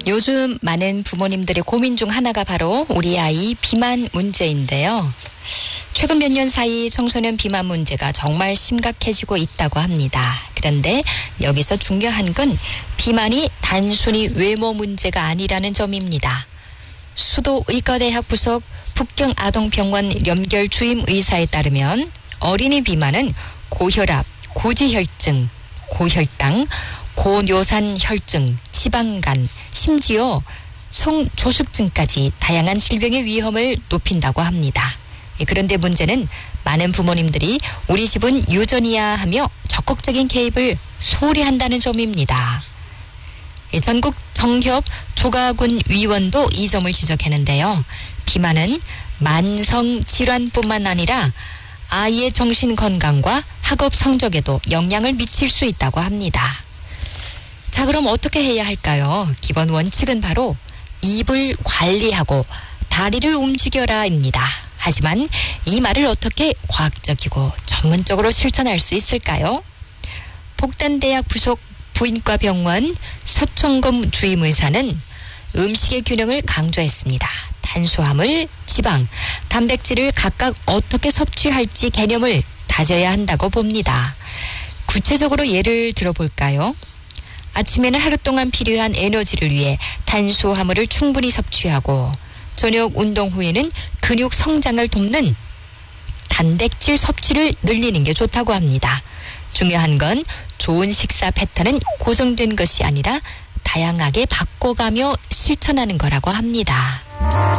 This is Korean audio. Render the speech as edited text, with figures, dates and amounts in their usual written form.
요즘 많은 부모님들의 고민 중 하나가 바로 우리 아이 비만 문제인데요. 최근 몇 년 사이 청소년 비만 문제가 정말 심각해지고 있다고 합니다. 그런데 여기서 중요한 건 비만이 단순히 외모 문제가 아니라는 점입니다. 수도 의과대학 부속 북경아동병원 연결 주임 의사에 따르면 어린이 비만은 고혈압, 고지혈증, 고혈당, 고뇨산 혈증, 지방간, 심지어 성조숙증까지 다양한 질병의 위험을 높인다고 합니다. 그런데 문제는 많은 부모님들이 우리 집은 유전이야 하며 적극적인 개입을 소홀히 한다는 점입니다. 전국 정협 조가군 위원도 이 점을 지적했는데요. 비만은 만성 질환뿐만 아니라 아이의 정신 건강과 학업 성적에도 영향을 미칠 수 있다고 합니다. 자, 그럼 어떻게 해야 할까요? 기본 원칙은 바로 입을 관리하고 다리를 움직여라입니다. 하지만 이 말을 어떻게 과학적이고 전문적으로 실천할 수 있을까요? 복단대학 부속 부인과병원 서총검 주임의사는 음식의 균형을 강조했습니다. 탄수화물, 지방, 단백질을 각각 어떻게 섭취할지 개념을 다져야 한다고 봅니다. 구체적으로 예를 들어볼까요? 아침에는 하루 동안 필요한 에너지를 위해 탄수화물을 충분히 섭취하고 저녁 운동 후에는 근육 성장을 돕는 단백질 섭취를 늘리는 게 좋다고 합니다. 중요한 건 좋은 식사 패턴은 고정된 것이 아니라 다양하게 바꿔가며 실천하는 거라고 합니다.